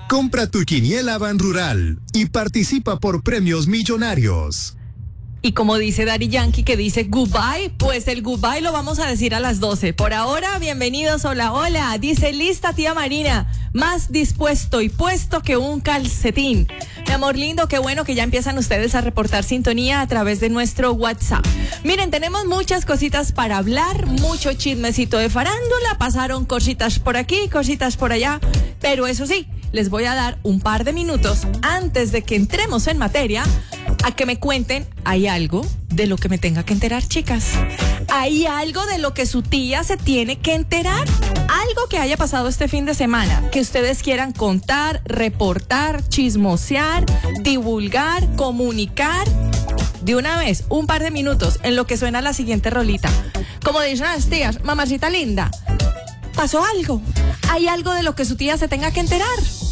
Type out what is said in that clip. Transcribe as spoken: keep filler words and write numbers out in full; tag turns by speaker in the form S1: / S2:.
S1: Compra tu quiniela Ban Rural y participa por premios millonarios.
S2: Y como dice Daddy Yankee que dice goodbye, pues el goodbye lo vamos a decir a las doce. Por ahora, bienvenidos, hola, hola. Dice, lista tía Marina, más dispuesto y puesto que un calcetín. Mi amor lindo, qué bueno que ya empiezan ustedes a reportar sintonía a través de nuestro WhatsApp. Miren, tenemos muchas cositas para hablar, mucho chismecito de farándula, pasaron cositas por aquí, cositas por allá, pero eso sí, les voy a dar un par de minutos antes de que entremos en materia a que me cuenten, ¿hay algo de lo que me tenga que enterar, chicas? ¿Hay algo de lo que su tía se tiene que enterar? Algo que haya pasado este fin de semana, que ustedes quieran contar, reportar, chismosear, divulgar, comunicar. De una vez, un par de minutos en lo que suena la siguiente rolita. Como dicen las tías, mamacita linda, ¿pasó algo? ¿Hay algo de lo que su tía se tenga que enterar?